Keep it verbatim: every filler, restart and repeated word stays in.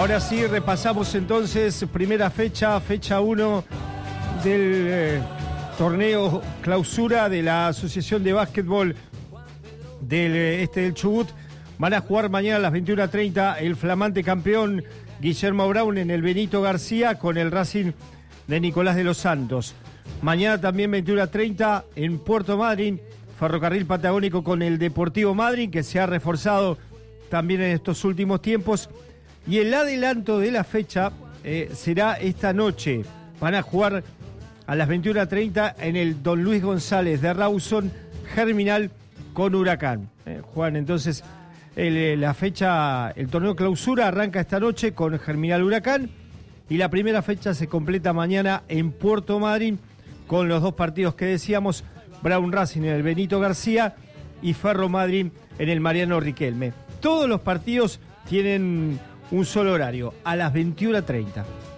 Ahora sí, repasamos entonces primera fecha, fecha uno del eh, torneo clausura de la Asociación de Básquetbol del Este del Chubut. Van a jugar mañana a las veintiuna treinta el flamante campeón Guillermo Brown en el Benito García con el Racing de Nicolás de los Santos. Mañana también veintiuna treinta en Puerto Madryn, Ferrocarril Patagónico con el Deportivo Madryn, que se ha reforzado también en estos últimos tiempos. Y el adelanto de la fecha eh, será esta noche. Van a jugar a las veintiuna treinta en el Don Luis González de Rawson, Germinal con Huracán. Eh, juegan entonces el, la fecha, el torneo clausura arranca esta noche con Germinal Huracán y la primera fecha se completa mañana en Puerto Madryn con los dos partidos que decíamos, Brown Racing en el Benito García y Ferro Madryn en el Mariano Riquelme. Todos los partidos tienen un solo horario, a las veintiuna treinta.